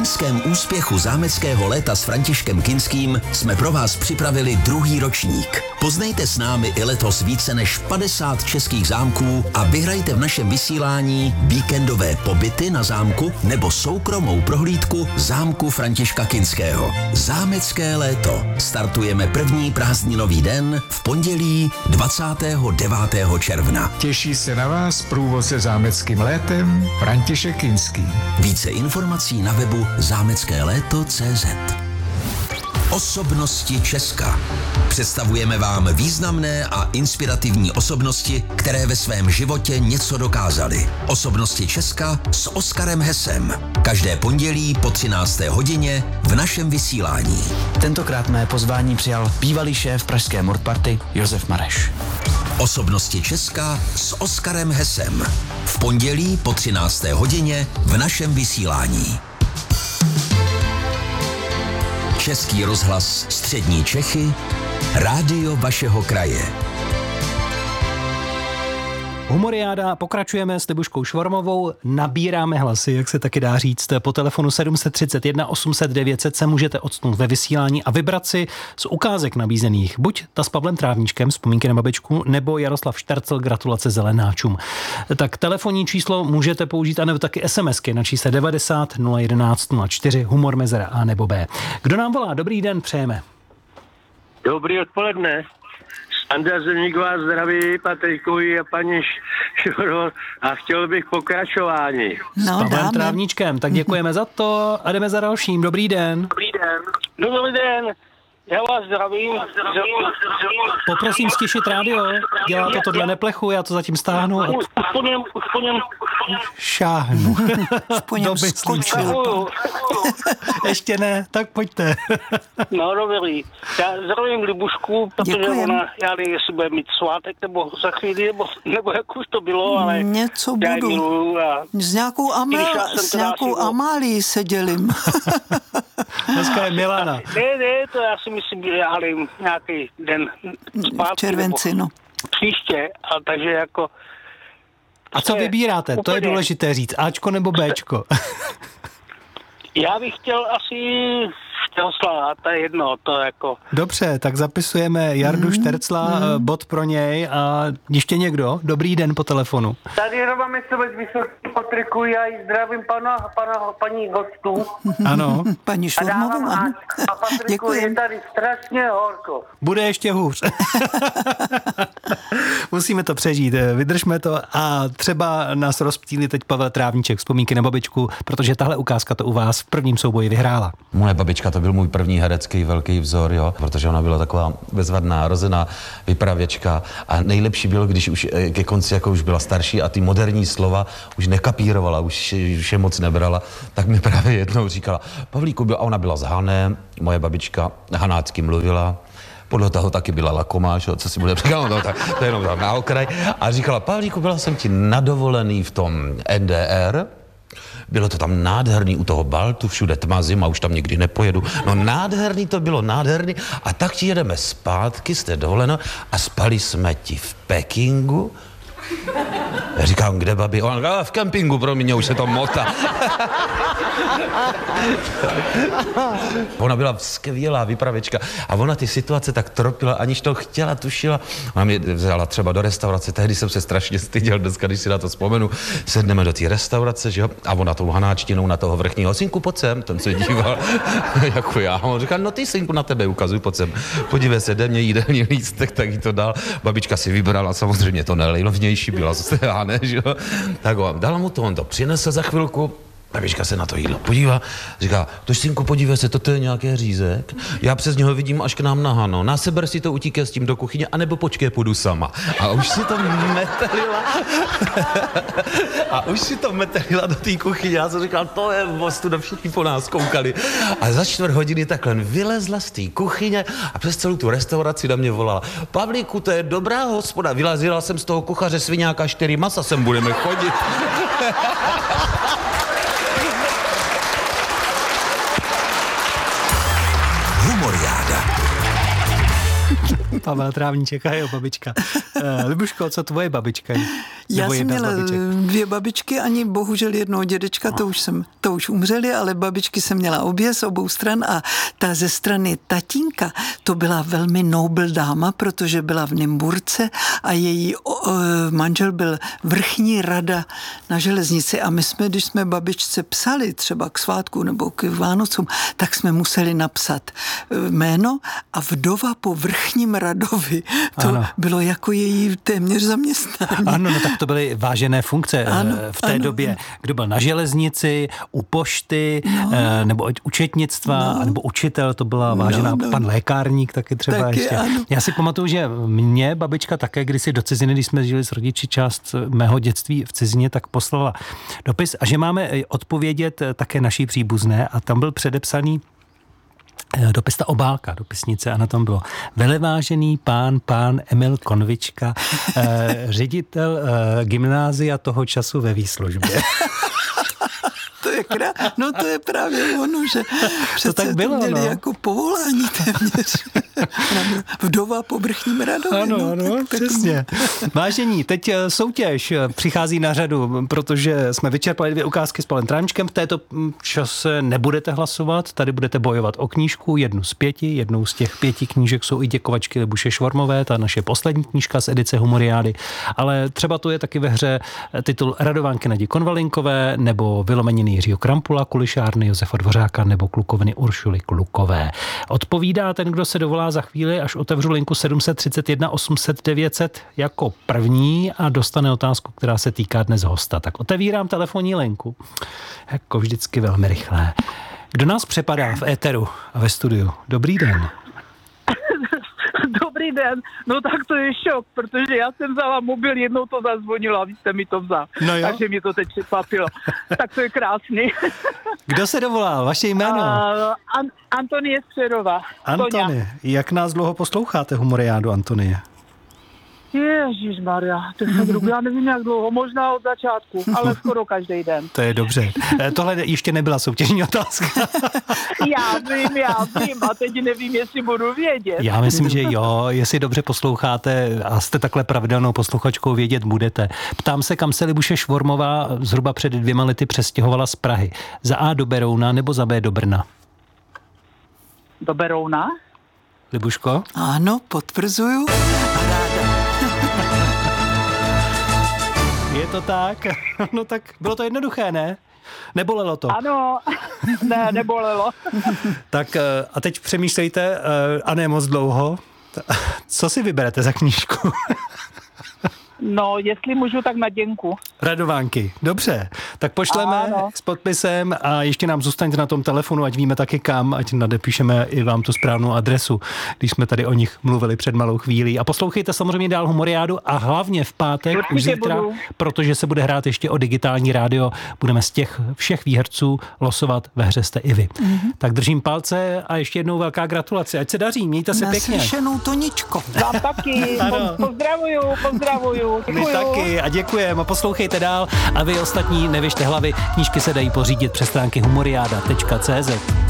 loňském úspěchu zámeckého léta s Františkem Kinským jsme pro vás připravili druhý ročník. Poznejte s námi i letos více než 50 českých zámků a vyhrajte v našem vysílání víkendové pobyty na zámku nebo soukromou prohlídku zámku Františka Kinského. Zámecké léto. Startujeme první prázdninový den v pondělí 29. června. Těší se na vás průvodce zámeckým létem František Kinský. Více informací na webu zámeckéléto.cz. Osobnosti Česka. Představujeme vám významné a inspirativní osobnosti, které ve svém životě něco dokázaly. Osobnosti Česka s Oskarem Hesem. Každé pondělí po 13. hodině v našem vysílání. Tentokrát mé pozvání přijal bývalý šéf pražské Mordparty Josef Mareš. Osobnosti Česka s Oskarem Hesem. V pondělí po 13. hodině v našem vysílání. Český rozhlas Střední Čechy, rádio vašeho kraje. Humoriáda, pokračujeme s Libuškou Švormovou, nabíráme hlasy, jak se taky dá říct. Po telefonu 731 800 900 se můžete odstnout ve vysílání a vybrat si z ukázek nabízených buď ta s Pavlem Trávníčkem, vzpomínky na babičku, nebo Jaroslav Štercl, gratulace zelenáčům. Tak telefonní číslo můžete použít, anebo taky SMSky na čísle 90 011 04, humor mezera A nebo B. Kdo nám volá? Dobrý den, přejeme. Dobrý odpoledne. Andrea Zemník vás zdraví, Patriku a paní Šuro, a chtěl bych pokračování. S Pavlem Trávníčkem, tak děkujeme za to a jdeme za dalším. Dobrý den. Dobrý den. Dobrý den. Já vás zdravím. Poprosím stišit rádio. Dělá to tohle neplechu, já to zatím stáhnu. Už po něm. Šáhnu. Do myslíčku. Ještě ne, tak pojďte. No dobrý. Já zdravím Libušku, protože ona, já nevím, jestli bude mít svátek, nebo za chvíli, nebo jak už to bylo, ale něco já budu. Miluju S nějakou Amálií se dělím. Dneska je Milana. Ne, to já si myslím, že já nevím, nějaký den zpátky. V červenci, no. Příště, a takže jako... A co vybíráte? To je důležité říct. Ačko nebo Bčko? Já bych chtěl Štercla, to je jedno, to jako... Dobře, tak zapisujeme Jardu Štercla, bod pro něj a ještě někdo? Dobrý den po telefonu. Tady Roba Mesovec, Vysoký, Patriku, já jí zdravím paní hostů. Ano. Paní Švormovou, ano. A Patriku, je tady strašně horko. Bude ještě hůř. Musíme to přežít, vydržme to a třeba nás rozptýlí teď Pavel Trávníček, vzpomínky na babičku, protože tahle ukázka to u vás v prvním souboji vyhrála. Moje babička to byl můj první herecký velký vzor, jo, protože ona byla taková bezvadná, rozená vypravěčka a nejlepší bylo, když už ke konci jako už byla starší a ty moderní slova už nekapírovala, už je moc nebrala, tak mi právě jednou říkala, Pavlíku, a ona byla z Hané, moje babička hanácky mluvila, podle toho taky byla lakomá, co si bude říkat, no, tak to je jenom na okraj, a říkala, Pavlíku, byla jsem ti nadovolený v tom NDR, bylo to tam nádherný u toho Baltu, všude tma, zima, už tam nikdy nepojedu. No nádherný to bylo, nádherný. A tak ti jedeme zpátky, jste dovoleno, a spali jsme ti v Pekingu. Já říkám, kde babi? On, v kempingu, pro mě už se to motá. Ona byla skvělá vypravěčka a ona ty situace tak tropila, aniž to chtěla, tušila. Ona mě vzala třeba do restaurace, tehdy jsem se strašně styděl, dneska, když si na to vzpomenu, sedneme do té restaurace, že jo, a ona tou hanáčtinou na toho vrchního, synku, pojď sem, ten se díval, jako já. A on říká, no ty, synku, na tebe ukazuj, pojď sem, podívej se, jde mě jídelní lístek, tak jí to dal. Babička si vybrala, samozřejmě to nejlevnější byla, ne, že jo. Tak dala mu to, on to přinesl za chvilku. Babička se na to jídlo podívá, říká, tož synku, podívej se, toto je nějaký řízek, já přes něho vidím až k nám na Hano, seber si to, utíkej s tím do kuchyně, anebo počkej, půjdu sama. A už si to metelila. Do té kuchyně, já jsem říkal, to je ostuda, všichni po nás koukali. A za 4 hodiny takhle vylezla z té kuchyně a přes celou tu restauraci na mě volala, Pavlíku, to je dobrá hospoda, vylazila jsem z toho kuchaře sviňáka 4 masa, sem budeme chodit. Humoriáda. Pavel Trávníček a jeho babička. Libuško, co tvoje babička? Já jsem měla 2 babičky, ani bohužel jednoho dědečka, to už umřeli, ale babičky jsem měla obě z obou stran a ta ze strany tatínka, to byla velmi nobl dáma, protože byla v Nymburce a její manžel byl vrchní rada na železnici a my jsme, když jsme babičce psali třeba k svátku nebo k Vánocům, tak jsme museli napsat jméno a vdova po vrchním radovi. To ano. Bylo jako její téměř zaměstnání. Ano, no tak to byly vážené funkce v té době. Kdo byl na železnici, u pošty, nebo účetnictva, nebo učitel, to byla vážená, pan lékárník taky třeba taky, ještě. Ano. Já si pamatuju, že mě babička také kdysi do ciziny, když jsme žili s rodiči část mého dětství v cizině, tak poslala dopis a že máme odpovědět také naší příbuzné a tam byl předepsaný dopis ta obálka, dopisnice a na tom bylo velevážený pán Emil Konvička, ředitel gymnázia toho času ve výslužbě. To je právě ono, že přece to tak bylo, měli jako povolání téměř. Vdova po vrchním radovi. Ano, přesně. Vážení, teď soutěž přichází na řadu, protože jsme vyčerpali 2 ukázky s Pavlem Tráničkem. V této čase nebudete hlasovat, tady budete bojovat o knížku, jednu z 5. Jednou z těch 5 knížek jsou i Děkovačky Libuše Švormové, ta naše poslední knížka z edice Humoriády, ale třeba to je taky ve hře titul Radovánky Nadě Konvalinkové nebo Vylomeniny Jiřího Krampula, Kulišárny Josefa Dvořáka nebo Klukoviny Uršuly Klukové. Odpovídá ten, kdo se dovolá za chvíli, až otevřu linku 731 800 900 jako první a dostane otázku, která se týká dnes hosta. Tak otevírám telefonní linku. Jako vždycky velmi rychlé. Kdo nás přepadá v éteru a ve studiu? Dobrý den. Dobrý den, no tak to je šok, protože já jsem vzala mobil, jednou to zazvonilo a vy jste mi to vzal. No takže mi to teď překvapilo. Tak to je krásný. Kdo se dovolá? Vaše jméno? Antonie Střerová. Antonie, jak nás dlouho posloucháte Humoriádu, Antonie? Ježišmarja, já nevím jak dlouho, možná od začátku, ale skoro každý den. To je dobře. Tohle ještě nebyla soutěžní otázka. Já vím a teď nevím, jestli budu vědět. Já myslím, že jo, jestli dobře posloucháte a jste takhle pravidelnou posluchačkou, vědět budete. Ptám se, kam se Libuše Švormová zhruba před 2 lety přestěhovala z Prahy. Za A do Berouna nebo za B do Brna? Do Berouna? Libuško? Ano, potvrzuju. Je to tak? No tak bylo to jednoduché, ne? Nebolelo to? Ano, ne, nebolelo. Tak a teď přemýšlejte, a ne moc dlouho, co si vyberete za knížku? No, jestli můžu, tak na Děnku. Radovánky, dobře. Tak pošleme s podpisem a ještě nám zůstaňte na tom telefonu, ať víme taky kam, ať nadepíšeme i vám tu správnou adresu, když jsme tady o nich mluvili před malou chvílí. A poslouchejte samozřejmě dál Humoriádu a hlavně v pátek, už zítra, protože se bude hrát ještě o digitální rádio, budeme z těch všech výherců losovat ve hře jste i vy. Tak držím palce a ještě jednou velká gratulace. Ať se daří, mějte se pěkně. Naslyšenou, Toničko. Vám taky. Pozdravuju. My taky a děkujeme a poslouchejte dál a vy ostatní nevěžte hlavy, knížky se dají pořídit přes stránky humoriada.cz.